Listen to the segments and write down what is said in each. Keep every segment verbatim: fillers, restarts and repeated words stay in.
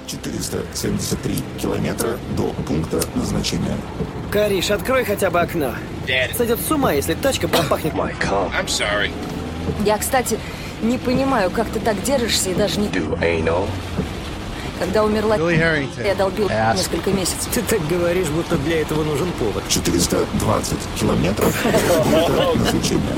четыреста семьдесят три километра до пункта назначения. Кариш, открой хотя бы окно. Daddy. Сойдет с ума, если тачка пропахнет. I'm sorry. Я, кстати, не понимаю, как ты так держишься и даже не... Do anal. Когда умерла, Billy Harrington. я долбил Ask. несколько месяцев. Ты так говоришь, будто для этого нужен повод. четыреста двадцать километров до пункта назначения.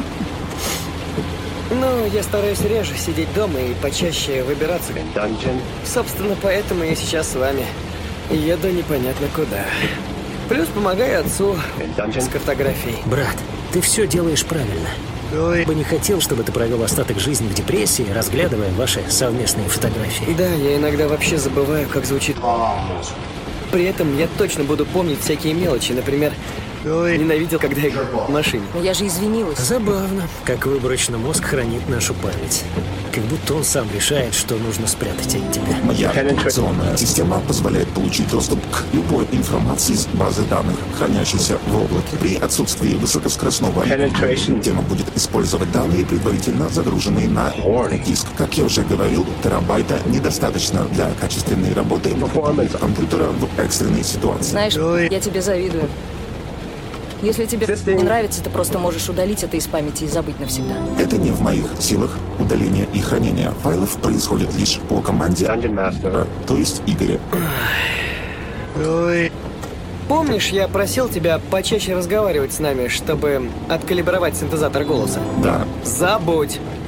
Ну, я стараюсь реже сидеть дома и почаще выбираться. Dungeon. Собственно, поэтому я сейчас с вами. И еду непонятно куда. Плюс помогаю отцу с Dungeon. картографией. Брат, ты все делаешь правильно. Billy. Я бы не хотел, чтобы ты провел остаток жизни в депрессии, разглядывая ваши совместные фотографии. Да, я иногда вообще забываю, как звучит. При этом я точно буду помнить всякие мелочи. Например, Billy. ненавидел, когда я в машине. Но я же извинилась. Забавно, как выборочно мозг хранит нашу память. Как будто он сам решает, что нужно спрятать от тебя. Моя операционная система позволяет получить доступ к любой информации с базы данных, хранящейся в облаке. При отсутствии высокоскоростного Penetration. система будет использовать данные, предварительно загруженные на диск. Как я уже говорил, терабайта недостаточно для качественной работы компьютера в экстренной ситуации. Знаешь, Billy. я тебе завидую. Если тебе не нравится, ты просто можешь удалить это из памяти и забыть навсегда. Это не в моих силах. Удаление и хранение файлов происходит лишь по команде, Dungeon Master. э, то есть Игоря. Billy. Помнишь, я просил тебя почаще разговаривать с нами, чтобы откалибровать синтезатор голоса? Да, Забудь.